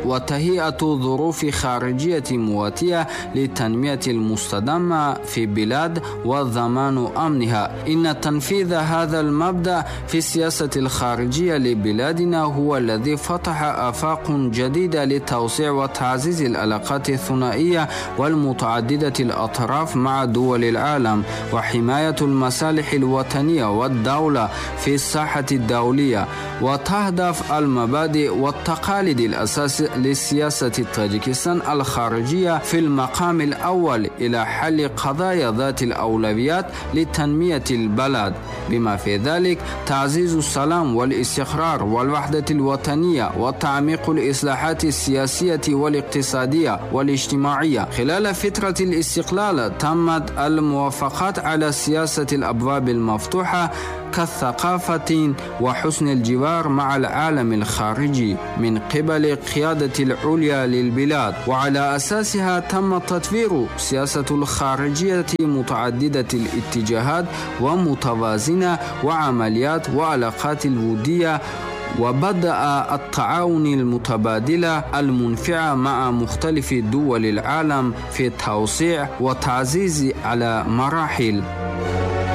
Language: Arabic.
وتهيئة ظروف خارجية مواتية للتنمية المستدامة في بلاد وضمان أمنها. إن تنفيذ هذا المبدأ في السياسة الخارجية لبلادنا هو الذي فتح آفاق جديدة لتوسيع وتعزيز العلاقات الثنائية والمتعددة الأطراف مع دول العالم، وحماية المصالح الوطنية والدولة في الساحة الدولية. وتهدف المبادئ والتقاليد الأساس لسياسة طاجيكستان الخارجية في المقام الأول إلى حل قضايا ذات الأولويات لتنمية البلد، بما في ذلك تعزيز السلام والاستقرار والوحدة الوطنية وتعميق الإصلاحات السياسية والاقتصادية والاجتماعية. خلال فترة الاستقلال تمت الموافقات على سياسة الأبواب المفتوحة كالثقافة وحسن الجوار مع العالم الخارجي من قبل القيادة العليا للبلاد، وعلى أساسها تم تطوير سياسة الخارجية متعددة الاتجاهات ومتوازنة وعمليات وعلاقات الودية، وبدأ التعاون المتبادل المنفعة مع مختلف دول العالم في توسيع وتعزيز على مراحل.